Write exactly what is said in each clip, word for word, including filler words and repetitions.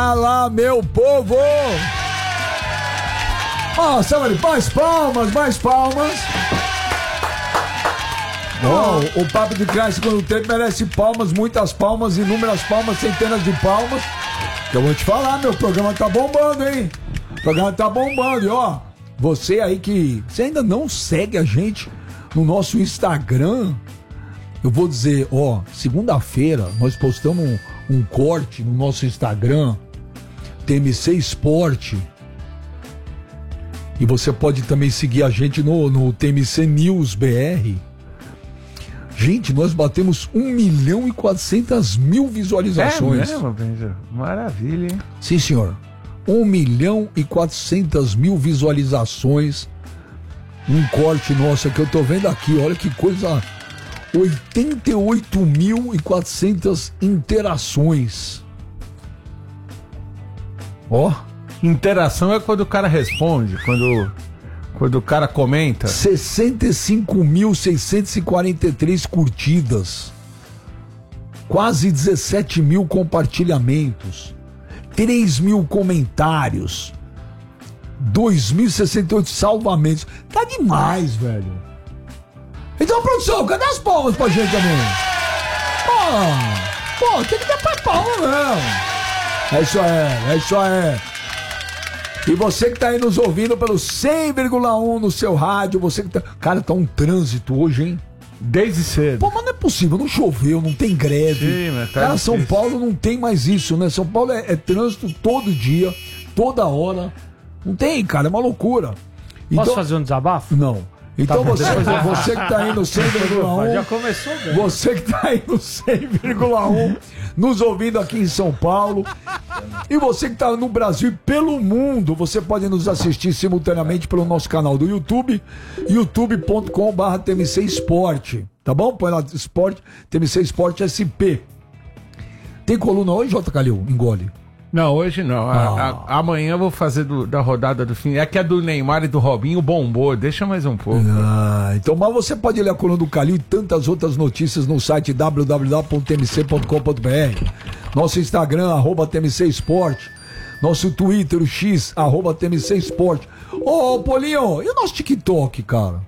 Fala, meu povo! Ó, oh, mais palmas, mais palmas. Oh, o Papo de Crack Segundo Tempo merece palmas, muitas palmas, inúmeras palmas, centenas de palmas. Que eu vou te falar, meu programa tá bombando, hein? O programa tá bombando, e ó, você aí que você ainda não segue a gente no nosso Instagram, eu vou dizer, ó, segunda-feira nós postamos um, um corte no nosso Instagram, T M C Esporte. E você pode também seguir a gente no, no T M C News B R. Gente, nós batemos um milhão e quatrocentas mil visualizações. É mesmo, Benja? Maravilha, hein? Sim, senhor. um milhão e quatrocentas mil visualizações. Um corte nosso que eu tô vendo aqui, olha que coisa. oitenta e oito mil e quatrocentas interações. Ó. Interação é quando o cara responde, quando, quando o cara comenta. sessenta e cinco mil seiscentos e quarenta e três curtidas. Quase dezessete mil compartilhamentos. três mil comentários. dois mil e sessenta e oito salvamentos. Tá demais, velho. Então, produção, cadê as palmas pra gente também? Pô, pô, tem que dar pra palma mesmo. É isso aí, é isso aí. E você que tá aí nos ouvindo pelo cem vírgula um no seu rádio, você que tá... Cara, tá um trânsito hoje, hein? Desde cedo. Pô, mas não é possível, não choveu, não tem greve. Sim, mas tá Cara, difícil. São Paulo não tem mais isso, né? São Paulo é, é trânsito todo dia, toda hora. Não tem, cara, é uma loucura. Posso Então... fazer um desabafo? Não. Então Tá você, bom. você que tá aí no cem vírgula um, Já começou bem. você que tá aí no cem vírgula um, nos ouvindo aqui em São Paulo, e você que tá no Brasil e pelo mundo, você pode nos assistir simultaneamente pelo nosso canal do YouTube, youtube ponto com barra T M C Esporte, tá bom? Põe lá Esporte, T M C Esporte S P. Tem coluna hoje, J. Calil? Engole. Não, hoje não. Ah. A, a, amanhã eu vou fazer do, da rodada do fim. É que a do Neymar e do Robinho bombou. Deixa mais um pouco. Ah, então, mas você pode ler a coluna do Calil e tantas outras notícias no site w w w ponto t m c ponto com ponto b r. Nosso Instagram, arroba T M C Esporte. Nosso Twitter, o X, arroba T M C Esporte. Ô, ô, Polinho, e o nosso TikTok, cara?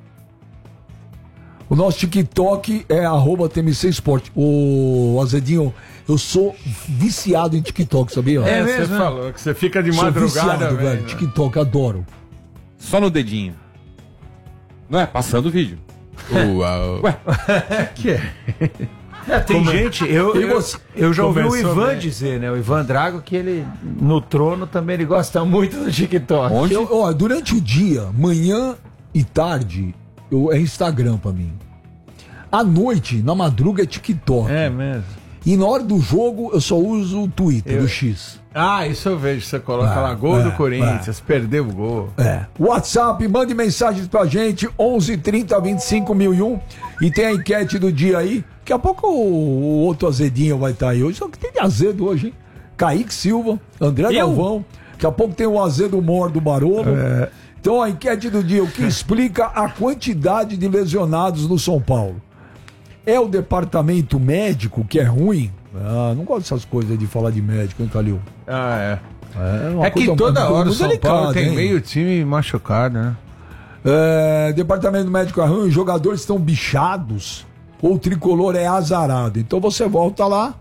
O nosso TikTok é arroba T M C Esporte. Ô, Azedinho, eu sou viciado em TikTok, sabia? É, você falou que você fica de Sou madrugada, viciado, velho. velho. TikTok, adoro. Só no dedinho. Não é? Passando o vídeo. Uau. Ué, que é? É, tem Como é? gente, eu, E eu, você? eu já ouvi o Começou Ivan bem. dizer, né? O Ivan Drago, que ele, no trono, também ele gosta muito do TikTok. Onde? Eu, ó, durante o dia, manhã e tarde, eu, é Instagram pra mim. À noite, na madruga, é TikTok. É mesmo. E na hora do jogo, eu só uso o Twitter, Eu- o X. Ah, isso eu vejo. Você coloca Ah, lá, gol é, do Corinthians, perdeu o gol. É. WhatsApp, mande mensagens pra gente, onze trinta vinte e cinco mil e um. E tem a enquete do dia aí. Daqui a pouco o, o outro azedinho vai estar aí hoje. Só que tem de azedo hoje, hein? Kaique Silva, André Eu? Galvão. Daqui a pouco tem o azedo mor do Barolo. É. Então a enquete do dia, o que explica a quantidade de lesionados no São Paulo? É o departamento médico que é ruim? Ah, não gosto dessas coisas de falar de médico, hein, Calil? Ah, é. uma É que coisa toda muito- hora o muito São delicada, Paulo tem hein? meio time machucado, né? É, departamento médico é ruim, os jogadores estão bichados, ou o tricolor é azarado. Então você volta lá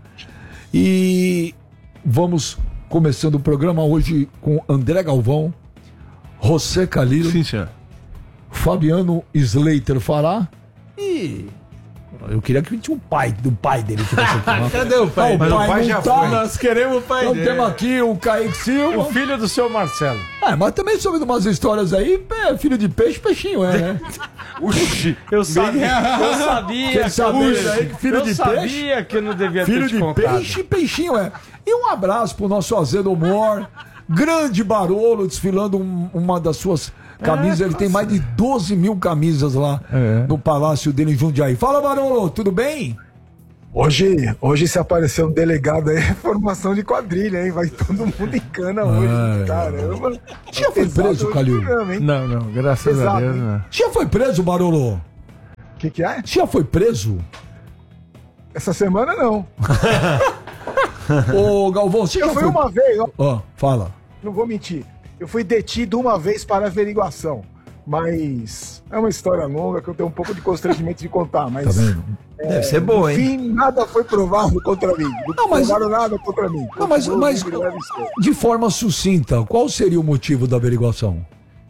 e vamos começando o programa hoje com André Galvão, José Calil, Sim, senhor. Fabiano Slater Fará e... Eu queria que tinha um pai, do pai dele que fosse aqui. Mas- Cadê o pai? Ah, o Mas pai o pai não já tá. foi. Nós queremos o pai Então dele. temos aqui o Kaique Silva. O filho do seu Marcelo. É, mas também soube de umas histórias aí, é, filho de peixe, peixinho é, né? Uxi, eu sabia, eu sabia, Fiquei que, sabendo Uxi, aí que filho eu de sabia que eu não devia Filho ter te de contado. peixe, peixinho é. E um abraço pro nosso Azedo Mor, grande Barolo, desfilando um- uma das suas camisas. Ele tem mais de doze mil camisas lá É. no palácio dele em Jundiaí. Fala, Barolo, tudo bem? Hoje, hoje se aparecer um delegado aí, é formação de quadrilha, hein? Vai todo mundo em cana hoje. Ai, Caramba. Já foi Pesado preso, o Calil? programa, hein? Não, não, graças a Pesado, Deus, hein? não. Já foi preso, Barolo? O que que é? Já foi preso? Essa semana não. Ô, Galvão, você Eu já fui foi... uma vez, ó, Ó, fala. não vou mentir. Eu fui detido uma vez para averiguação. Mas é uma história longa que eu tenho um pouco de constrangimento de contar. Mas, Tá vendo? Deve ser boa, no hein? fim, nada foi provado contra mim. Não, Não, mas- provaram nada contra mim. Não, mas, Continua mas vivo e leve e solto. de forma sucinta, qual seria o motivo da averiguação?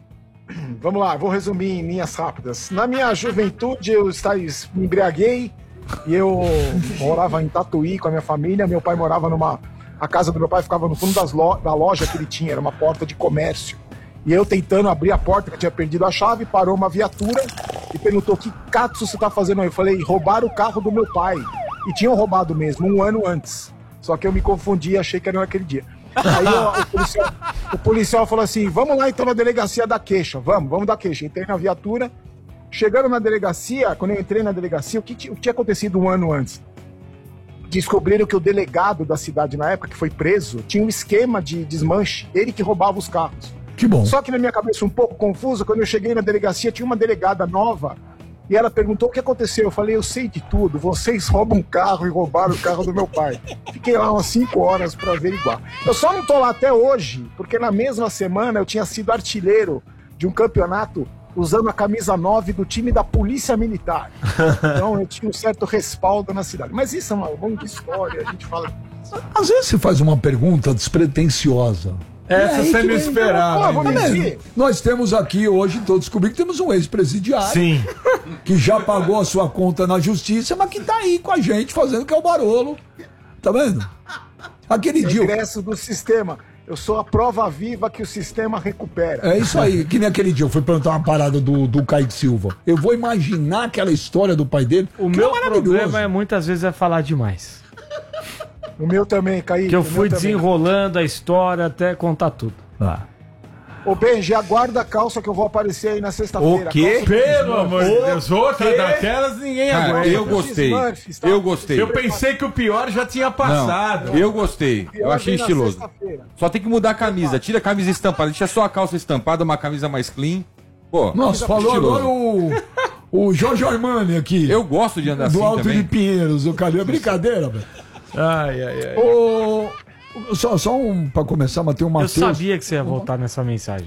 Vamos lá, vou resumir em linhas rápidas. Na minha juventude, eu estava, me embriaguei e eu morava em Tatuí com a minha família. Meu pai morava numa... A casa do meu pai ficava no fundo das lo, da loja que ele tinha, era uma porta de comércio. E eu tentando abrir a porta, que eu tinha perdido a chave, parou uma viatura e perguntou: que catso você tá fazendo aí? Eu falei: roubaram o carro do meu pai. E tinham roubado mesmo, um ano antes. Só que eu me confundi e achei que era naquele dia. Aí ó, o, policial, o policial falou assim: vamos lá então na delegacia da queixa. Vamos, vamos dar queixa. Entrei na viatura. Chegando na delegacia, quando eu entrei na delegacia, o que, t- o que tinha acontecido um ano antes? Descobriram que o delegado da cidade na época, que foi preso, tinha um esquema de desmanche. Ele que roubava os carros. Que bom. Só que na minha cabeça um pouco confusa, quando eu cheguei na delegacia, tinha uma delegada nova e ela perguntou o que aconteceu. Eu falei: eu sei de tudo, vocês roubam um carro e roubaram o carro do meu pai. Fiquei lá umas cinco horas para averiguar. Eu só não tô lá até hoje, porque na mesma semana eu tinha sido artilheiro de um campeonato usando a camisa nove do time da Polícia Militar. Então eu tinha um certo respaldo na cidade. Mas isso é uma longa história, a gente fala... Às vezes você faz uma pergunta despretensiosa. Essa É aí você que não vem- esperava. Pô, vou Tá vendo? mentir. Nós temos aqui hoje, todos descobrimos que temos um ex-presidiário Sim. que já pagou a sua conta na justiça, mas que tá aí com a gente fazendo que é o Barolo. Tá vendo? Aquele dia. Regresso do sistema. Eu sou a prova viva que o sistema recupera. É isso aí, que nem aquele dia eu fui perguntar uma parada do, do Kaique Silva. Eu vou imaginar aquela história do pai dele. O que meu é maravilhoso. problema é muitas vezes é falar demais. O meu também, Kaique. Que eu o meu fui também. desenrolando a história até contar tudo. Ah. Ô, Benji, aguarda a calça que eu vou aparecer aí na sexta-feira. O quê? Calça do Pelo amor de Deus, outra quê? daquelas ninguém Cara, aguenta. eu gostei. Smurfs, tá? Eu gostei. Eu pensei que o pior já tinha Não, passado. eu gostei. Eu achei vem na estiloso. sexta-feira. Só tem que mudar a camisa. Tira a camisa estampada. Deixa só a calça estampada, uma camisa mais clean. Pô, Nossa, falou estiloso. agora o, o Jorge Armani aqui. Eu gosto de andar do assim Alto também. de Pinheiros, o Calil. É brincadeira, velho. Ai, ai, ai. Ô, Só, só um, pra começar, Matheus Eu Matheus. sabia que você ia voltar nessa mensagem.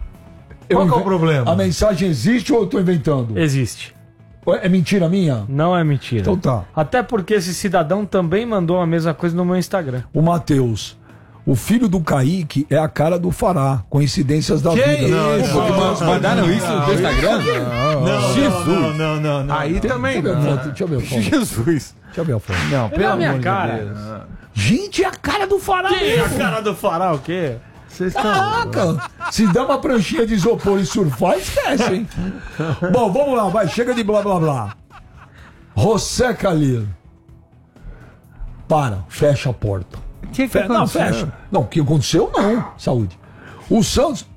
Eu Qual que é o inven- problema? A mensagem existe ou eu tô inventando? Existe. É mentira minha? Não é mentira. Então tá. Até porque esse cidadão também mandou a mesma coisa no meu Instagram. O Matheus. O filho do Kaique é a cara do Fará. Coincidências da Que vida. isso? Pô, mas mandaram isso no teu Instagram? Não, Jesus. não, não, não, não. Aí também Deixa eu ver a não. foto. Deixa eu ver a foto. Jesus. Deixa eu ver a foto. Não, Ele é pelo a minha amor cara. de Deus. Gente, é a cara do Fará. E a cara do farol, o quê? Vocês estão... Caraca! Se dá uma pranchinha de isopor e surfar, esquece, hein? Bom, vamos lá, vai, chega de blá blá blá. José Calil. Para, fecha a porta. O que, que Fe- não, aconteceu? fecha. Não, o que aconteceu, não. Saúde. O Santos.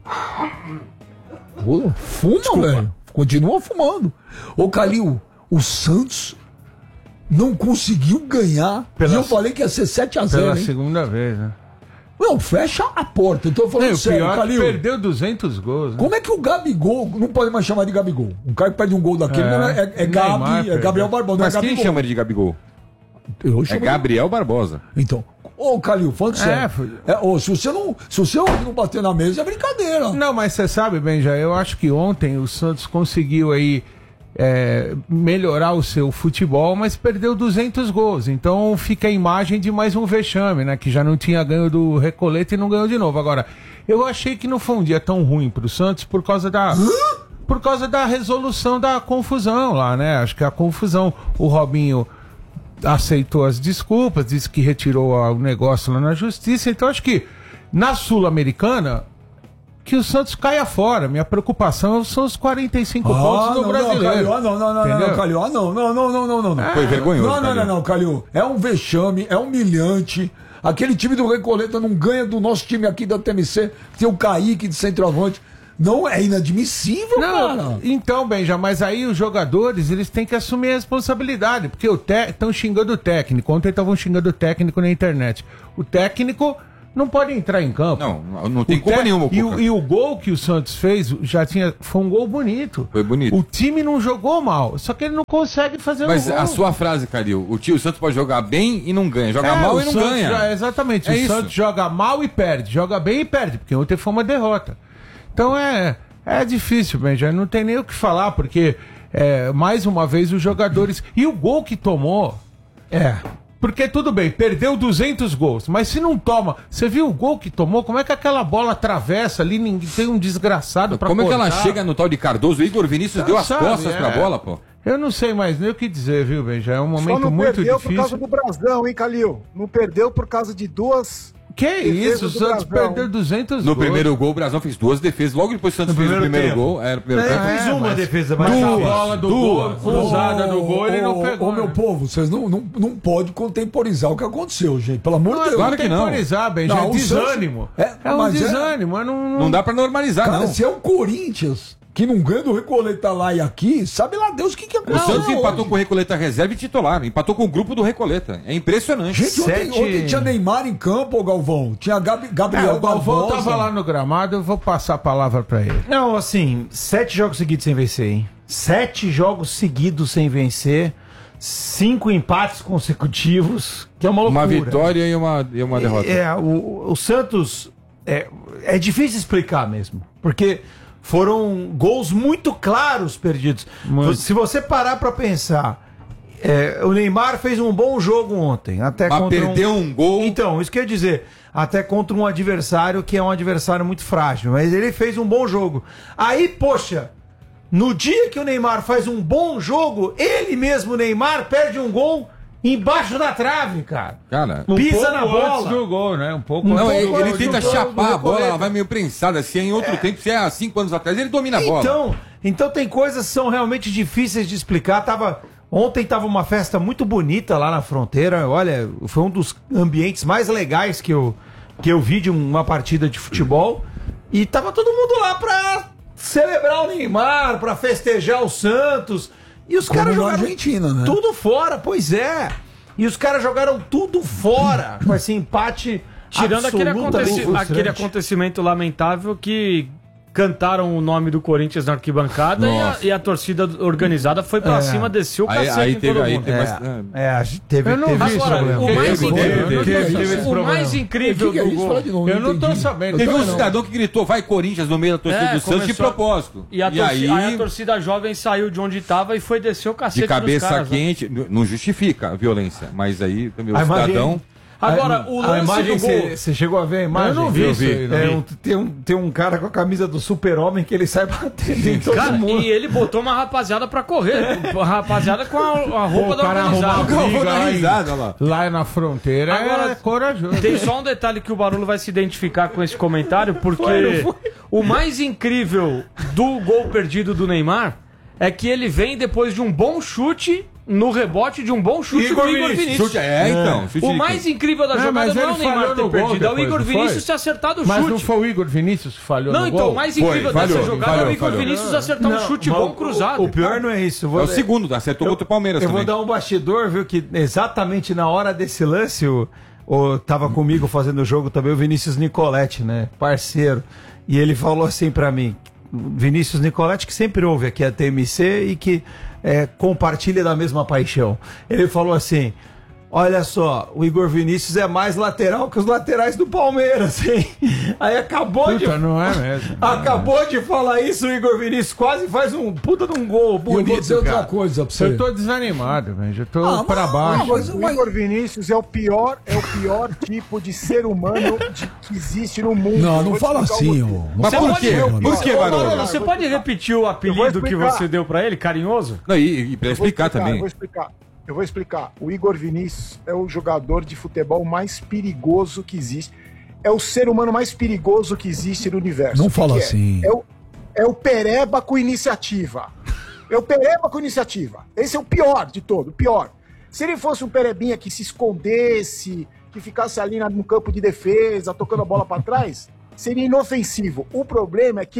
Ô, fuma, velho. Continua fumando. Ô, Calil, o Santos não conseguiu ganhar. Pela- E eu falei que ia ser sete a zero, Pela hein? segunda vez, né? Não, fecha a porta. Eu tô falando Não, o sério, pior é que Calil. perdeu duzentos gols. Né? Como é que o Gabigol, não pode mais chamar de Gabigol? Um cara que perde um gol daquele, É, não é, é, é Neymar Gabi, é perdeu. Gabriel Barbosa, não Mas é quem Gabigol. chama ele de Gabigol? Eu É chamo de- Gabriel Barbosa. Então, ô Calil, falando sério. foi- É, ô, se você não, se você não bater na mesa, é brincadeira. Não, mas você sabe, Benja, eu acho que ontem o Santos conseguiu aí é, melhorar o seu futebol, mas perdeu duzentos gols. Então fica a imagem de mais um vexame, né? Que já não tinha ganho do Recoleta e não ganhou de novo. Agora, eu achei que não foi um dia tão ruim pro Santos por causa da... Por causa da resolução da confusão lá, né? Acho que a confusão, o Robinho aceitou as desculpas, disse que retirou o negócio lá na justiça. Então acho que na Sul-Americana que o Santos caia fora. Minha preocupação são os quarenta e cinco pontos no não, brasileiro. Não, Calil, ah, não, não, não, não, Entendeu? não, Calil, ah, não, não, não, não, não, não, não. Foi vergonhoso. Não, não, não, Calil. não, Calil. É um vexame, é humilhante. Aquele time do Recoleta não ganha do nosso time aqui da T M C, tem o Kaique de centroavante. Não, é inadmissível, Não, cara. então, Benja, mas aí os jogadores, eles têm que assumir a responsabilidade, porque estão xingando o técnico. Ontem estavam xingando o técnico na internet. O técnico não pode entrar em campo. Não, não tem O culpa Te- nenhuma. E o, Cuca. e o gol que o Santos fez já tinha. Foi um gol bonito. Foi bonito. O time não jogou mal, só que ele não consegue fazer Mas o gol. a sua frase, Calil, o tio Santos pode jogar bem e não ganha. Joga mal o e não Santos ganha. já- exatamente. É o isso. Santos joga mal e perde. Joga bem e perde, porque ontem foi uma derrota. Então é, é difícil, Benjamin. Não tem nem o que falar, porque é, mais uma vez os jogadores. E o gol que tomou. É. Porque tudo bem, perdeu duzentos gols, mas se não toma, você viu o gol que tomou? Como é que aquela bola atravessa ali, ninguém tem um desgraçado pra Como é que ela cortar? chega no tal de Cardoso? O Igor Vinícius deu as Sabe, costas é. pra bola, pô. Eu não sei mais nem o que dizer, viu, Benja? É um Só momento não muito perdeu difícil. por causa do Brasão, hein, Calil? Não perdeu por causa de duas... Que defesa isso, o do Santos Brasão. perdeu duzentos No gols. primeiro gol, o Brasão fez duas defesas. Logo depois o Santos fez o primeiro primeiro tempo. gol. Era no primeiro É, tempo. fez uma mas- defesa, Mas mas a duas. bola do gol, cruzada do gol, ele não pegou. Ô, meu né? povo, vocês não, não, não podem contemporizar o que aconteceu, gente. Pelo amor de Deus. claro que não. Temporizar, Benja, Não, é o desânimo. Santos- É, é, um mas é- desânimo. é não, não... Não dá pra normalizar, Cara, não. se é o Corinthians que não ganha do Recoleta lá e aqui, sabe lá Deus o que, que O aconteceu. Santos empatou hoje. com o Recoleta reserva e titular. Empatou com o grupo do Recoleta. É impressionante. Gente, ontem, Sete- ontem tinha Neymar em campo, ô Galvão. Tinha Gabi, É, Gabriel o Galvão Barbosa. tava lá no gramado, eu vou passar a palavra pra ele. Não, assim, sete jogos seguidos sem vencer, hein? Sete jogos seguidos sem vencer, cinco empates consecutivos, que é uma loucura. Uma vitória e uma, e uma derrota. É, o, o Santos é, é difícil explicar mesmo, porque foram gols muito claros perdidos. Se você parar pra pensar, é, o Neymar fez um bom jogo ontem, até Mas contra perdeu um gol. Então, isso quer dizer, até contra um adversário que é um adversário muito frágil, mas ele fez um bom jogo. Aí, poxa, no dia que o Neymar faz um bom jogo, ele mesmo, o Neymar, perde um gol embaixo da trave, cara. Cara, Um Pisa pouco na antes bola. do gol, né? Um pouco não, antes ele, do gol. ele tenta do gol, chapar do a bola, Recoleta. ela vai meio prensada. Se é em outro tempo, se é há cinco anos atrás, ele domina a bola. Então, então tem coisas que são realmente difíceis de explicar. Tava, ontem tava uma festa muito bonita lá na fronteira. Olha, foi um dos ambientes mais legais que eu, que eu vi de uma partida de futebol. E tava todo mundo lá pra celebrar o Neymar, pra festejar o Santos. E os Como caras na jogaram Argentina, né? tudo fora, pois é. E os caras jogaram tudo fora com esse empate. Tirando aquele, absolutamente aconteci- frustrante. aquele acontecimento lamentável que cantaram o nome do Corinthians na arquibancada e a, Nossa. e a torcida organizada foi pra É. cima, desceu o Aí, cacete aí em teve, todo aí mundo. teve É, mais- é, a gente teve, Eu não teve vi esse isso, Agora, problema. o mais Teve, incrível, teve, o teve, teve esse o problema. mais O incrível que, que é do isso? gol. Fala de novo, Eu não tô entendi. sabendo. Teve também um não. cidadão que gritou, vai Corinthians, no meio da torcida É, do Santos, de começou- propósito. E, a E torcida, aí... aí, a torcida jovem saiu de onde tava e foi descer o cacete de cabeça dos caras, né? quente, n- não justifica a violência, mas aí também o A imagem- cidadão... Agora, o a lance imagem, do gol... você chegou a ver a imagem? Eu não vi Eu isso aí, não É, vi. um- tem, um, tem um cara com a camisa do super-homem que ele sai batendo em todo Cara, mundo. e ele botou uma rapaziada pra correr. A rapaziada com a, a roupa O da cara organizada. arrumar briga dar lá, risada, olha lá. em- lá na fronteira Agora, é corajoso. Tem só um detalhe que o Barulho vai se identificar com esse comentário, porque Foi, não o mais incrível do gol perdido do Neymar é que ele vem depois de um bom chute, no rebote de um bom chute Igor do Igor Vinícius. Vinícius. Chute, é, então. chute O de- mais incrível da É, jogada mas não é ele o Neymar falhou ter no gol perdido, é o depois, Igor não foi? Vinícius ter acertado o Mas chute. não foi o Igor Vinícius que falhou Não, no então, gol? o mais Foi, incrível falhou, dessa jogada é falhou, o Igor falhou. Vinícius acertar um Não, chute mas bom o- cruzado. O pior não é isso. Eu vou, É o segundo, acertou contra o Palmeiras eu vou também. dar um bastidor, viu? Que exatamente na hora desse lance, o, o, tava comigo fazendo o jogo também o Vinícius Nicoletti, né? Parceiro. E ele falou assim pra mim, Vinícius Nicoletti, que sempre ouve aqui a T M C e que é, compartilha da mesma paixão. Ele falou assim: olha só, o Igor Vinícius é mais lateral que os laterais do Palmeiras, hein? Aí acabou de. Puta, não é mesmo. Acabou de falar isso, o Igor Vinícius quase faz um puta de um gol E eu vou bonito, dizer outra cara. coisa pra você. Eu tô desanimado, velho. Eu tô Ah, pra mas- baixo. mas- O Igor Vinícius é o pior, é o pior tipo de ser humano de- que existe no mundo. Não, Eu não vou fala explicar assim, o ô. motivo. Não Mas fala por assim, quê? mano. Por quê, Ô, Barulho? Barulho, você pode repetir o apelido que explicar. você deu pra ele, carinhoso? Não, e, e pra Eu vou explicar Eu também. vou explicar. Eu vou explicar. O Igor Vinícius é o jogador de futebol mais perigoso que existe. É o ser humano mais perigoso que existe no universo. Não O que fala que é? assim. É o, é o pereba com iniciativa. É o pereba com iniciativa. Esse é o pior de todo, o pior. Se ele fosse um perebinha que se escondesse, que ficasse ali na- no campo de defesa, tocando a bola para trás, seria inofensivo. O problema é que ele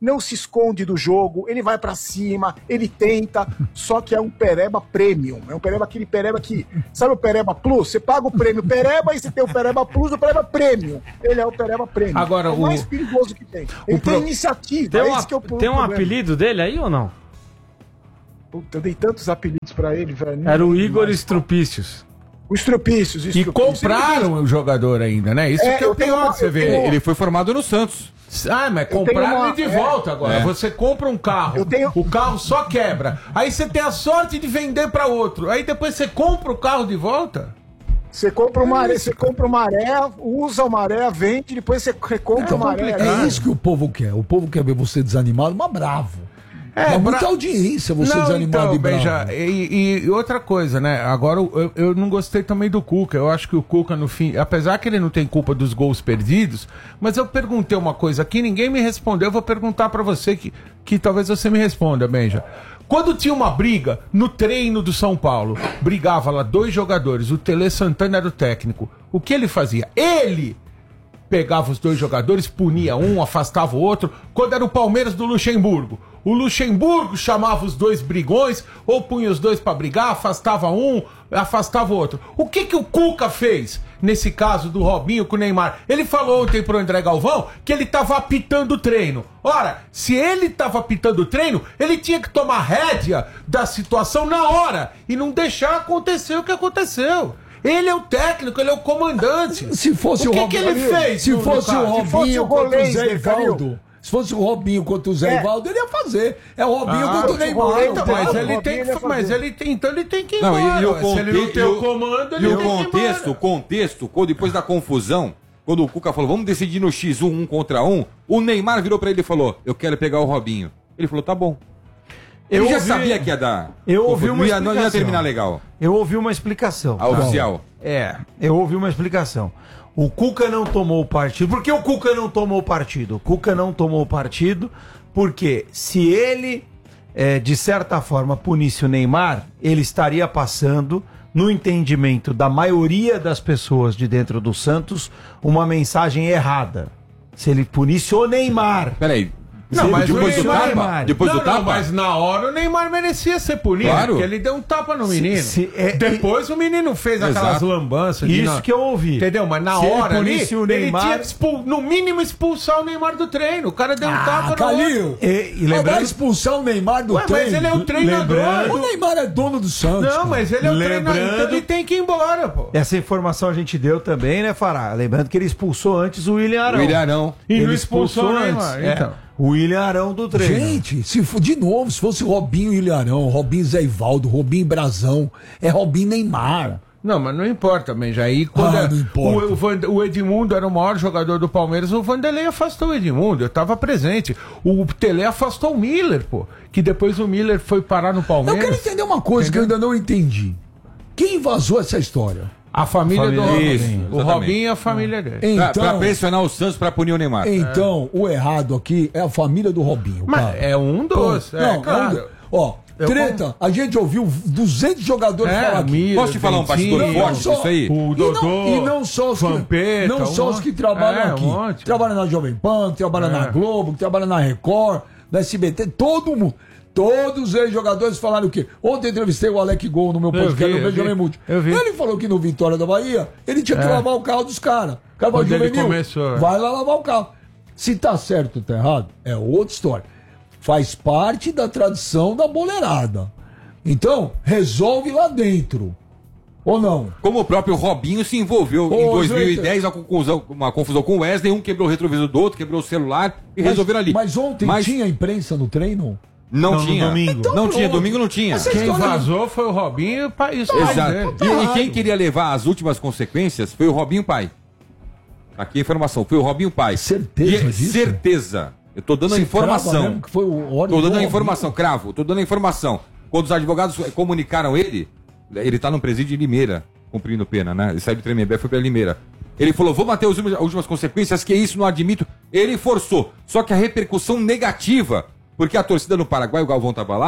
não se esconde do jogo, ele vai pra cima, ele tenta, só que é um Pereba Premium, é um Pereba, aquele Pereba que, sabe o Pereba Plus? Você paga o prêmio Pereba e você tem o Pereba Plus e o Pereba Premium, ele é o Pereba Premium, Agora, é o, o mais perigoso que tem, ele tem pro... iniciativa, Tem, é um, esse que é o tem um problema. apelido dele aí ou não? Puta, eu dei tantos apelidos pra ele, velho. Era o Igor Estrupícios. Os Estrupícios, os E Estrupícios. compraram o jogador ainda, né? Isso É, que é o eu tenho pior uma- que você eu vê. tenho- Ele foi formado no Santos. Ah, mas tenho compraram uma- e de é. volta agora. É. Você compra um carro, Eu tenho- o carro só quebra. Aí você tem a sorte de vender pra outro. Aí depois você compra o carro de volta. Você compra uma maré, você compra uma maré, usa uma maré, vende, depois você recompra uma maré. É isso que o povo quer. O povo quer ver você desanimado, mas bravo. É, muita bra- audiência você Não, desanimado então, e bravo. Benja, e, e outra coisa, né? Agora eu, eu não gostei também do Cuca. Eu acho que o Cuca, no fim, apesar que ele não tem culpa dos gols perdidos, mas eu perguntei uma coisa aqui, ninguém me respondeu. Eu vou perguntar pra você que, que talvez você me responda, Benja. Quando tinha uma briga no treino do São Paulo, brigava lá dois jogadores, o Tele Santana era o técnico. O que ele fazia? Ele pegava os dois jogadores, punia um, afastava o outro. Quando era o Palmeiras do Luxemburgo, o Luxemburgo chamava os dois brigões, ou punha os dois pra brigar, afastava um, afastava o outro. O que que o Cuca fez nesse caso do Robinho com o Neymar? Ele falou ontem pro André Galvão que ele tava apitando o treino. Ora, se ele tava apitando o treino, ele tinha que tomar rédea da situação na hora e não deixar acontecer o que aconteceu. Ele é o técnico, ele é o comandante. Se fosse o o que, que Robinho, ele fez? Se no- no fosse o caso? Robinho fosse o contra o goleiro, Zé Calil. Ivaldo. Se fosse o Robinho contra o Zé É. Ivaldo, ele ia fazer. É o Robinho Ah, contra o o Neymar. goleiro Então, Então, mas Claro, ele o tem Robinho que, ele ia mas fazer. ele tem, então ele tem que ir Não, embora. e, e o ué. Se ele não conte- tem e o comando, ele e o tem que ir contexto, o embora. contexto, quando depois da confusão, quando o Cuca falou, vamos decidir no X um, um contra um, o Neymar virou pra ele e falou, eu quero pegar o Robinho. Ele falou, tá bom. Ele Eu já ouvi- sabia que ia dar. eu ouvi uma não ia, não ia explicação. terminar legal. Eu ouvi uma explicação. A oficial. É, eu ouvi uma explicação. O Cuca não tomou o partido. Por que o Cuca não tomou o partido? O Cuca não tomou o partido porque se ele, é, de certa forma, punisse o Neymar, ele estaria passando, no entendimento da maioria das pessoas de dentro do Santos, uma mensagem errada. Se ele punisse o Neymar. Peraí. Não, mas depois o do Neymar- tapa? Depois não, do não, tapa? mas na hora o Neymar merecia ser punido. Claro. Porque ele deu um tapa no Se- menino. se- é- Depois o menino fez aquelas Exato. lambanças. de Isso não- que eu ouvi. Entendeu? Mas na Se ele hora ali, punisse o ele Neymar- tinha que, expul- no mínimo, expulsar o Neymar do treino. O cara deu um Ah, tapa no Calil. outro. E, e Mas vai lembrando, expulsar o Neymar do Ué, treino. mas ele é o treinador. lembrando- O Neymar é dono do Santos. Não, cara. mas ele é o Lembrando- treinador. Então ele tem que ir embora, pô. essa informação a gente deu também, né, Fará? Lembrando que ele expulsou antes o William Arão. William Arão. E Ele não expulsou o Neymar. é, Então. o William Arão do treino. Gente, se for, de novo, se fosse Robinho e Ilharão, Robinho Zé Ivaldo, Robinho Brazão, é Robinho Neymar. Não, mas não importa, men. Já aí quando Ah, é- não importa. o, o Van- o Edmundo era o maior jogador do Palmeiras, o Vanderlei afastou o Edmundo, eu tava presente. O Tele afastou o Miller, pô. Que depois o Miller foi parar no Eu Palmeiras. quero entender uma coisa que eu ainda não entendi. Quem vazou essa história? A família, do Família- Isso, Robinho. O exatamente. Robinho e a família dele. Pra, Então, pra pressionar o Santos pra punir o Neymar. então o errado aqui é a família do Robinho. Mas cara. é um dos. Pô, É, não, claro. é um do- Ó, Eu treta, a gente ouviu duzentos jogadores É, falar aqui. Miller, Posso te falar um Dentinho, bastidor Não, forte só- disso aí? O E Dodô, não, e não só os que, Vampeta, não só um os que monte. trabalham É, um aqui. monte. Que trabalham na Jovem Pan, que trabalham É. na Globo, que trabalham na Record, na S B T, todo mundo. Todos os jogadores falaram o quê? Ontem eu entrevistei o Alec Gol no meu podcast, vi, no eu Benjamin vi. Multi. Eu vi. Ele falou que no Vitória da Bahia, ele tinha que É. lavar o carro dos caras. O cara falou, Quando ele Juvenil, começou, é. vai lá lavar o carro. Se tá certo ou tá errado, é outra história. Faz parte da tradição da boleirada. Então, resolve lá dentro. Ou não? Como o próprio Robinho se envolveu Ô, em dois mil e gente. dez, uma confusão, uma confusão com o Wesley, um quebrou o retrovisor do outro, quebrou o celular e Mas- resolveram ali. Mas ontem Mas tinha imprensa no treino? não, Não, no tinha. domingo. Então não tinha, pronto. domingo não tinha. Mas Quem história- vazou foi o Robinho e o pai, isso pai Exato. dele. Tá E, e errado. quem queria levar as últimas consequências foi o Robinho pai. Aqui a informação, foi o Robinho pai. Certeza E é disso? Certeza. Eu tô dando a Você crava informação. mesmo que foi o órgão Tô dando do a Robinho? informação, cravo, tô dando a informação. Quando os advogados comunicaram ele, ele tá no presídio de Limeira, cumprindo pena, né? Ele saiu do Tremembé e foi pra Limeira. Ele falou, vou manter as últimas, as últimas consequências, que isso não admito. Ele forçou. Só que a repercussão negativa, porque a torcida no Paraguai, o Galvão tava lá,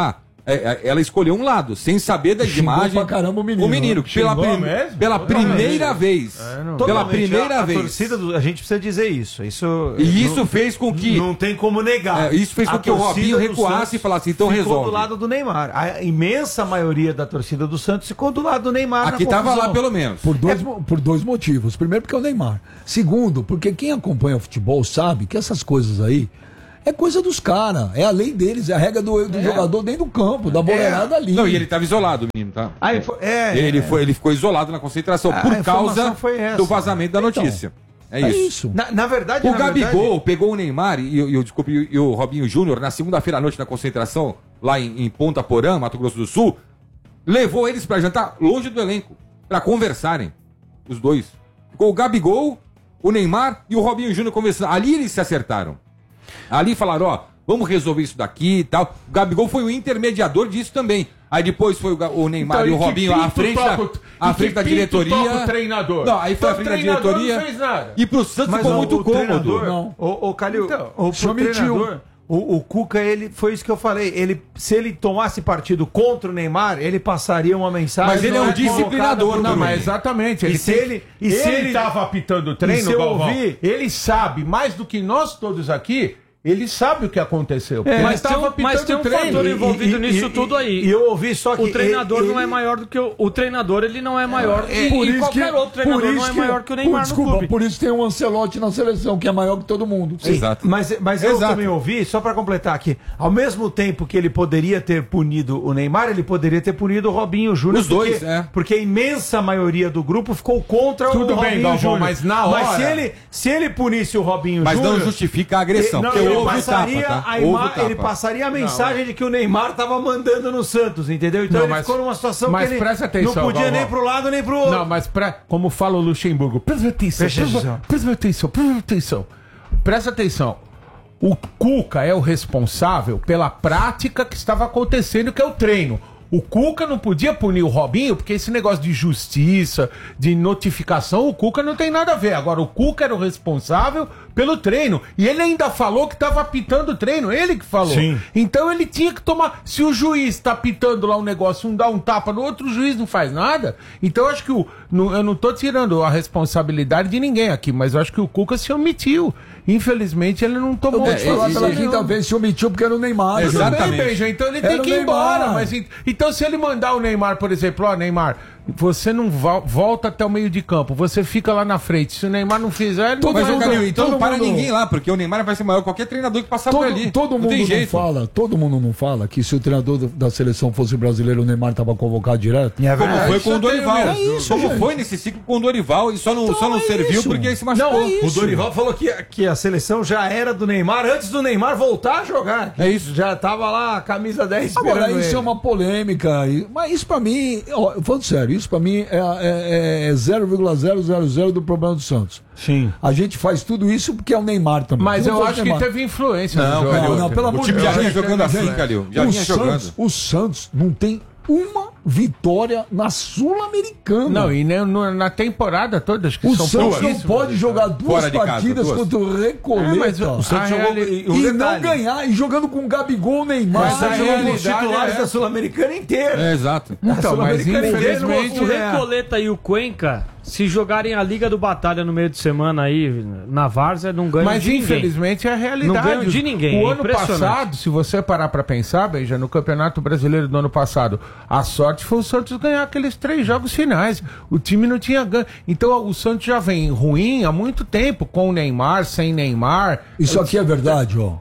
é, ela escolheu um lado, sem saber das Xingou imagens. pra caramba o menino, O menino, né? pela, Xingou prim- mesmo? pela Totalmente. primeira vez. É, não- Pela Totalmente, primeira a, a vez. torcida do- a gente precisa dizer isso. Isso E isso não, fez com que. não tem como negar. É, isso fez com A que o torcida Robinho do recuasse Santos e falasse, então ficou resolve. do lado do Neymar. A imensa maioria da torcida do Santos ficou do lado do Neymar. Aqui na tava confusão. lá pelo menos. Por dois, mo- por dois motivos. Primeiro, porque é o Neymar. Segundo, porque quem acompanha o futebol sabe que essas coisas aí é coisa dos caras. É a lei deles, é a regra do, do jogador dentro do campo, da boleirada ali. Não, e ele tava isolado, o menino, tá? Aí foi- é, ele, é. foi, ele ficou isolado na concentração A- por a informação causa foi essa. do vazamento da Então, notícia. é É isso. isso. Na, na verdade, O na Gabigol verdade- pegou o Neymar e, e, e, desculpe, e, e o Robinho Júnior na segunda-feira à noite na concentração, lá em, em Ponta Porã, Mato Grosso do Sul, levou eles pra jantar longe do elenco, pra conversarem, os dois. Ficou o Gabigol, o Neymar e o Robinho Júnior conversando. Ali eles se acertaram. Ali falaram, ó, vamos resolver isso daqui e tal. O Gabigol foi o intermediador disso também. Aí depois foi o, Ga- o Neymar Então, e o que Robinho à pinto frente da, toca o- à e frente que da pinto diretoria. toca o treinador? Não, aí foi Então, à frente o da treinador diretoria. não fez nada. E pro Santos Mas ficou o, muito o cômodo. treinador, Não. o, o Calil, Então, o, só pro mentiu. treinador, o, o Cuca, ele foi isso que eu falei. Ele, se ele tomasse partido contra o Neymar, ele passaria uma mensagem. Mas ele é um não disciplinador, colocada Não, por mas ninguém. exatamente. E se tem- ele- e se ele ele- estava apitando o treino, e se eu Galvão, ouvir- ele sabe, mais do que nós todos aqui, ele sabe o que aconteceu. porque É, ele mas tem estava um- mas apitando tem um o treino. fator envolvido E- nisso e- tudo aí. E eu ouvi só que O treinador ele- não é maior do que o, o treinador, ele não é maior É, e, por e isso qualquer que- outro treinador por não isso é que- maior que o Neymar por, no desculpa, clube. por isso tem um Ancelotti na seleção, que é maior que todo mundo. Sim, Exato. Mas, mas eu Exato. também ouvi, só para completar aqui, ao mesmo tempo que ele poderia ter punido o Neymar, ele poderia ter punido o Robinho Júnior. Os dois, porque, é. Porque a imensa maioria do grupo ficou contra Tudo o bem, Robinho Galvão, Júnior. mas na Mas hora- se ele, se ele punisse o Robinho Mas Júnior... não justifica a agressão, Ele, não, porque ele houve o passaria tapa, tá? a Houve o ima- tapa. ele passaria a mensagem de que o Neymar estava mandando no Santos, entendeu? Então Não, ele mas- ficou numa situação mas que ele presta atenção, não podia Galvão. nem pro lado nem pro outro. Não, mas pra, como fala o Luxemburgo, presta atenção, Presta presta, atenção. presta atenção, presta atenção. Presta atenção. O Cuca é o responsável pela prática que estava acontecendo, que é o treino. O Cuca não podia punir o Robinho, porque esse negócio de justiça, de notificação, o Cuca não tem nada a ver. Agora, o Cuca era o responsável pelo treino. E ele ainda falou que estava apitando o treino, ele que falou. Sim. Então ele tinha que tomar. Se o juiz está apitando lá um negócio, um dá um tapa no outro, o juiz não faz nada. Então eu acho que o. não- eu não tô tirando a responsabilidade de ninguém aqui, mas eu acho que o Cuca se omitiu. Infelizmente, ele não tomou. Eu vou te falar é, pela é, quinta vez, se omitiu porque era o Neymar. Exato. Tudo bem, Exatamente. Benja, então ele Era tem o que ir Neymar. embora. Mas, en- então, se ele mandar o Neymar, por exemplo, ó, Neymar, você não vo- volta até o meio de campo, você fica lá na frente. Se o Neymar não fizer, ele não Mas, vai ô, jogar. Calil, então todo não para mundo- ninguém lá, porque o Neymar vai ser maior que qualquer treinador que passar por ali. Todo, todo não mundo tem não jeito. fala, todo mundo não fala que se o treinador do- da seleção fosse brasileiro, o Neymar estava convocado direto. É Como verdade. foi isso com o eu tenho Dorival. mesmo. É isso, Como gente. foi nesse ciclo com o Dorival e só não, Então só não é serviu isso. porque ele se machucou. Não, é o isso. Dorival falou que, que a seleção já era do Neymar antes do Neymar voltar a jogar. É isso. Já tava lá a camisa dez esperando Agora, isso ele. é uma polêmica. e- Mas isso pra mim, ó, falando sério, isso pra mim é, é, é zero vírgula zero zero zero do problema do Santos. Sim. A gente faz tudo isso porque é o Neymar também. Mas Se não eu fosse acho que Neymar- teve influência Não, no jogo. Calil, Não, não, pelo o amor time de já Deus, vinha jogando gente, assim, gente. Calil. Já o vinha Santos, jogando. O Santos não tem uma vitória na Sul-Americana. Não, e nem no- na temporada toda, acho que o são Santos não pouquíssimas. pode jogar duas Fora de casa, partidas duas. contra o Recoleta É, mas o- O Santos A jogou reali- e um e detalhe, não ganhar, e jogando com o Gabigol, Neymar. Mas a a jogou com os realidade titulares é da Sul-Americana inteira. É, exato. Então, mas Sul-Americana inteira não infelizmente... O É. Recoleta e o Cuenca, se jogarem a Liga do Batalha no meio de semana aí, na Várzea, não ganham Mas de ninguém. infelizmente é a realidade. Não ganham de ninguém, O é ano impressionante. passado, se você parar pra pensar, Benja, no Campeonato Brasileiro do ano passado, a sorte foi o Santos ganhar aqueles três jogos finais. O time não tinha ganho. Então o Santos já vem ruim há muito tempo, com o Neymar, sem Neymar. Isso aqui é verdade, ó.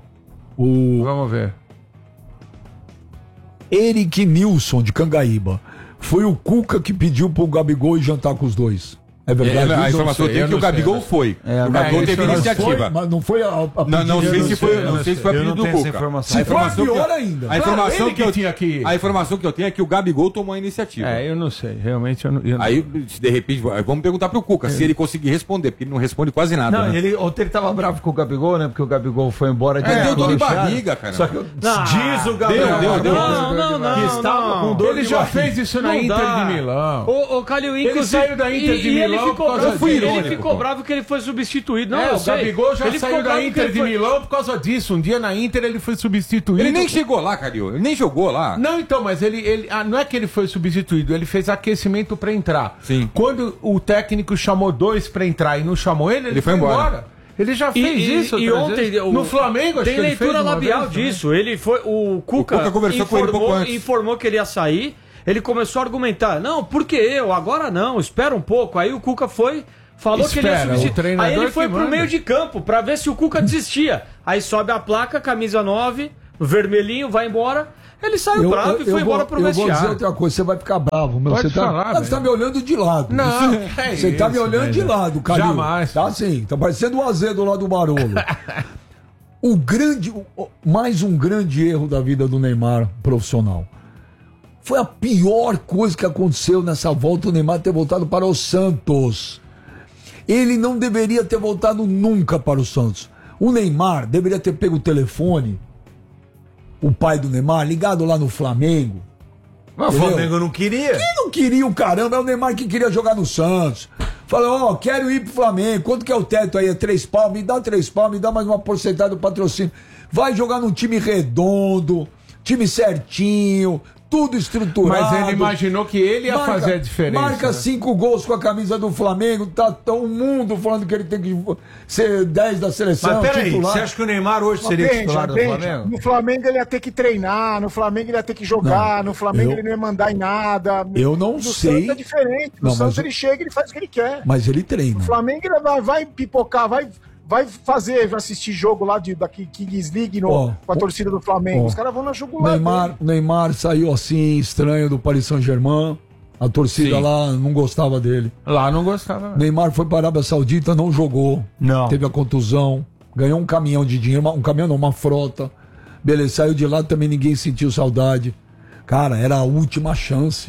O Vamos ver. Eric Nilson, de Cangaíba. Foi o Cuca que pediu pro Gabigol ir jantar com os dois. É verdade? É, a isso? informação sei, tem eu que o não sei, Gabigol né? foi. É, o Gabigol é, teve isso eu Mas iniciativa. foi, mas não foi a, a Não, não pedido, sei se foi, não sei se foi Eu não apelido do tenho essa Cuca. informação. Se for informação pior que eu- ainda. A informação ele que eu que tinha que ir. A informação que eu tenho é que o Gabigol tomou a iniciativa. É, eu não sei. Realmente eu não. eu não- Aí, se de repente, vamos perguntar pro Cuca se ele conseguir responder, porque ele não responde quase nada. Não, né? ele, ontem ele tava bravo com o Gabigol, né? Porque o Gabigol foi embora de É, deu dor de fechada. barriga, cara. Só que eu- diz o Gabigol Deu, deu, deu. Não, não, não. que estava não. com dor Ele de já barriga. fez isso na Não Inter dá. de Milão. Ô, ô Calil, Ele inclusive... saiu da Inter de e- e Milão ele Milão ficou por causa bravo, disso. ele ficou bravo que ele foi substituído. Não, É, eu o sei. Gabigol já Ele ficou saiu da bravo que Inter ele de foi- Milão por causa disso. Um dia na Inter ele foi substituído. Ele nem chegou lá, Calil. Ele nem jogou lá. Não, então, mas ele, ele ah, não é que ele foi substituído, ele fez aquecimento pra entrar. Sim. Quando o técnico chamou dois pra entrar e não chamou ele, ele, Ele foi embora. Ele já E, fez e- isso. e outras ontem vezes. o- no Flamengo, acho tem que ele leitura fez uma labial vez também. disso. Ele foi o Cuca, Cuca conversou com ele pouco informou, antes. informou que ele ia sair. Ele começou a argumentar: não, por que eu? Agora não, espera um pouco. Aí o Cuca foi. Falou que ele ia Espera, o substituir. treinador Aí ele foi que pro manda. meio de campo pra ver se o Cuca desistia. Aí sobe a placa, camisa nove, vermelhinho, vai embora. Ele saiu bravo e foi embora vou, pro eu vou dizer vestiário. outra coisa, você vai ficar bravo. Meu. Pode Você tá, falar, Ah, você tá me olhando de lado. Não, Você, é você tá me isso, olhando de velho. lado, Calil. Jamais. Tá assim, tá parecendo o azedo lá do Barolo. O grande, o- o- mais um grande erro da vida do Neymar profissional. Foi a pior coisa que aconteceu nessa volta, o Neymar ter voltado para o Santos. Ele não deveria ter voltado nunca para o Santos. O Neymar deveria ter pego o telefone, o pai do Neymar, ligado lá no Flamengo. Mas o Entendeu? Flamengo não queria. Quem não queria o caramba? É o Neymar que queria jogar no Santos. Falou, ó, quero ir pro Flamengo. Quanto que é o teto aí? É três pau? Me dá três pau, me dá mais uma porcentagem do patrocínio. Vai jogar num time redondo, time certinho, tudo estruturado. Mas ele imaginou que ele ia fazer a diferença. Marca né? cinco gols com a camisa do Flamengo. Tá tão mundo falando que ele tem que ser dez da seleção. Mas peraí, titular. você acha que o Neymar hoje Mas seria veja, titular do veja, Flamengo? no Flamengo ele ia ter que treinar, no Flamengo ele ia ter que jogar, Não, no Flamengo eu- ele não ia mandar em nada. Eu não no sei. Santos é diferente. No Não, Santos mas- ele chega e ele faz o que ele quer. Mas ele treina. O Flamengo ele vai, vai pipocar, vai, vai fazer, vai assistir jogo lá de, da Kings League no, Ó, com a torcida do Flamengo. ó, Os caras vão na O jugular. Neymar, dele. o Neymar saiu assim, estranho do Paris Saint-Germain. A torcida Sim. lá não gostava dele. Lá não gostava. Neymar foi para a Arábia Saudita, não jogou. Não. Teve a contusão. Ganhou um caminhão de dinheiro, uma- um caminhão não, uma frota. Beleza, saiu de lá também, ninguém sentiu saudade. Cara, era a última chance.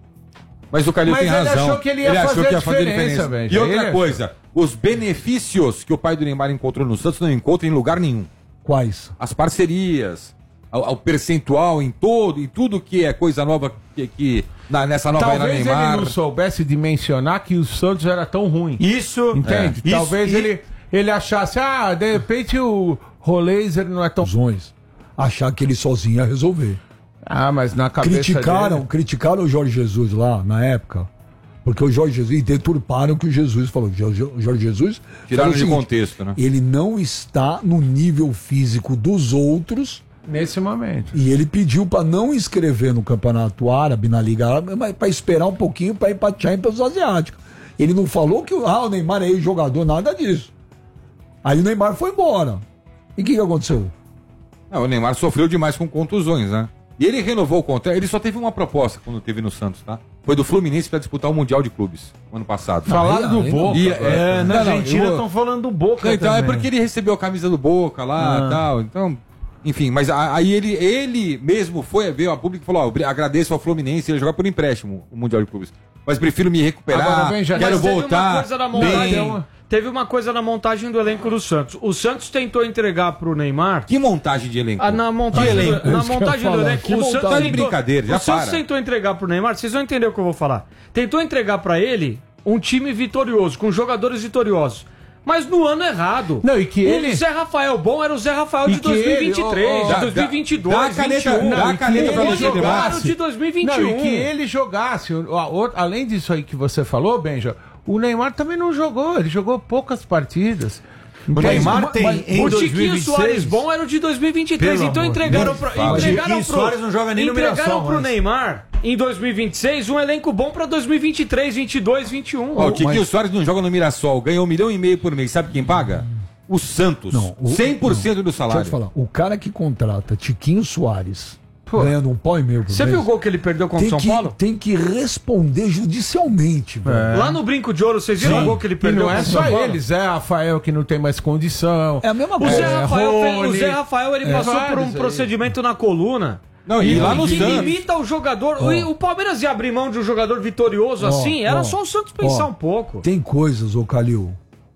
Mas o Calil Mas tem ele razão. achou que ele ia fazer a diferença, velho. E outra Ele achou. coisa, os benefícios que o pai do Neymar encontrou no Santos não encontra em lugar nenhum. Quais? As parcerias, o percentual em todo, em tudo que é coisa nova que, que na- nessa nova era Talvez Neymar. ele não soubesse dimensionar que o Santos era tão ruim. Isso. Entende? É. Talvez Isso- ele, ele achasse, ah, de repente o Rolaser não é tão. Zões. Achar que ele sozinho ia resolver. Ah, mas na cabeça Criticaram, dele... criticaram o Jorge Jesus lá, na época. Porque o Jorge Jesus, e deturparam o que o Jesus falou. O Jorge o Jorge Jesus Tiraram falou o de seguinte, contexto, né? ele não está no nível físico dos outros Nesse momento. e ele pediu para não inscrever no Campeonato Árabe, na Liga Árabe, mas para esperar um pouquinho para ir para Champions Asiática. Ele não falou que ah, o Neymar é jogador, nada disso. Aí o Neymar foi embora. E o que, que aconteceu? Não, o Neymar sofreu demais com contusões, né? E ele renovou o contrato. Ele só teve uma proposta quando teve no Santos, tá? Foi do Fluminense para disputar o Mundial de Clubes, no ano passado. Falaram do aí, Boca. E, velho. É, na Não, não, Argentina eu- estão falando do Boca Não, então é também. porque ele recebeu a camisa do Boca lá e tal. Então, enfim, mas a- aí ele, ele mesmo foi ver a público e falou: ó, obri- agradeço ao Fluminense, ele jogar por empréstimo o Mundial de Clubes. Mas prefiro me recuperar, Agora vem, já- quero Mas teve uma voltar. coisa na montagem- bem. Teve uma coisa na montagem do elenco do Santos. O Santos tentou entregar pro Neymar. Que montagem de elenco? Ah, na montagem, Que do, elenco? na Isso que eu montagem ia do falar. elenco, Que o Santos montagem? Tá de brincadeira, já o Santos para. tentou entregar pro Neymar, vocês vão entender o que eu vou falar. Tentou entregar pra ele um time vitorioso, com jogadores vitoriosos. Mas no ano errado. Não, e que ele- O Zé Rafael bom era o Zé Rafael E de que dois mil e vinte e três, ele- ó, ó, de dois mil e vinte e dois, dá a caneta- vinte e um. dá a Não, e caneta que pra ele você, Hoje Demar. era o de dois mil e vinte e um. Não, e que ele jogasse. o- a outra- além disso aí que você falou, Benja, o Neymar também não jogou. Ele jogou poucas partidas. O Neymar tem mas- em O dois mil e Chiquinho vinte e Soares seis. bom era o de dois mil e vinte e três, Pelo então amor entregaram de pro, Deus. entregaram Chiquinho pro, Soares não joga nem no entregaram Mirassol pro mais. Neymar em dois mil e vinte e seis um elenco bom pra dois mil e vinte e três, vinte e dois, vinte e um. Ó, o Tiquinho Mas- Soares não joga no Mirassol, ganhou um milhão e meio por mês. Sabe quem paga? O Santos. Não, o- cem por cento do Deixa eu salário. te falar. O cara que contrata Tiquinho Soares Pô. ganhando um pau e meio por Você mês, viu o gol que ele perdeu contra o tem São que, Paulo? tem que responder judicialmente, velho. Lá no Brinco de Ouro, vocês viram Sim. o gol que ele E perdeu não é contra o só São Paulo? ele, Zé Rafael que não tem mais condição. É a mesma O coisa. Zé É, Rafael, fez- o Rony. Zé Rafael ele É, passou por um vários aí. procedimento na coluna. Não, e lá no que Santos. limita o jogador. O, o Palmeiras ia abrir mão de um jogador vitorioso Ó, assim, era ó, só o Santos pensar ó, um pouco. Tem coisas, ô Calil,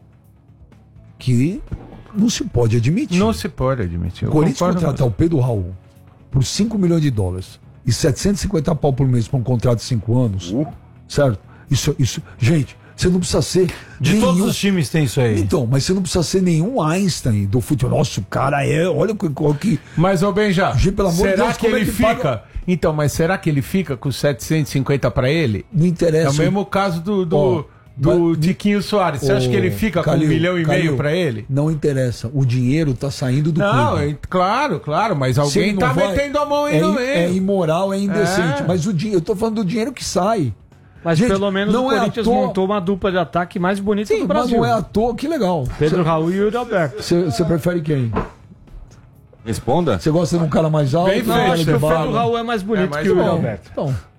que não se pode admitir. Não se pode admitir. O Eu Corinthians concordo com contratar o Pedro Raul por cinco milhões de dólares e setecentos e cinquenta pau por mês para um contrato de cinco anos, certo? Isso, isso, gente, Você não precisa ser. De nenhum... todos os times tem isso aí. Então, mas você não precisa ser nenhum Einstein do futebol. Nossa, o cara é. Olha o que. que... Mas, ô Benja, Gente, pelo amor de será Deus, que como é ele que fica? paga? Então, mas será que ele fica com setecentos e cinquenta pra ele? Não interessa. É o mesmo caso do, do, Ó, do vai- Tiquinho Soares. Você acha Ô, que ele fica com Calil, um milhão e Calil, meio pra ele? Não interessa. O dinheiro tá saindo do Não, clube. é, claro, claro, mas Se alguém ele tá não vai- metendo a mão aí é, no im- meio. é imoral, é indecente. É. Mas o dinheiro, eu tô falando do dinheiro que sai. Mas Gente, pelo menos não o é à Corinthians toa- montou uma dupla de ataque mais bonita Sim, do mas Brasil. não é à toa, que legal. Pedro Raul e Yuri Alberto. Você você prefere quem? Responda. Você gosta de um cara mais alto? Bem um feito. cara Acho de que o bala? Pedro Raul é mais bonito É mais que o Yuri bom. Alberto. Então,